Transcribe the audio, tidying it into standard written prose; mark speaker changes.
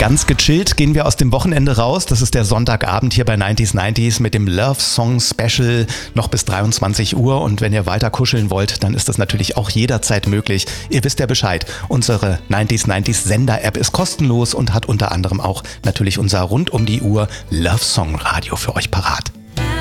Speaker 1: Ganz gechillt gehen wir aus dem Wochenende raus. Das ist der Sonntagabend hier bei 90s mit dem Love Song Special noch bis 23 Uhr. Und wenn ihr weiter kuscheln wollt, dann ist das natürlich auch jederzeit möglich. Ihr wisst ja Bescheid. Unsere 90s Sender-App ist kostenlos und hat unter anderem auch natürlich unser rund um die Uhr Love Song Radio für euch parat.